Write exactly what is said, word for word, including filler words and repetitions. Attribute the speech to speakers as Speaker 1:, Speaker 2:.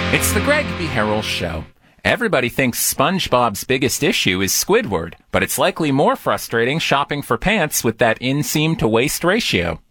Speaker 1: It's the Greg B. Harrell Show. Everybody thinks SpongeBob's biggest issue is Squidward, but it's likely more frustrating shopping for pants with that inseam to waist ratio.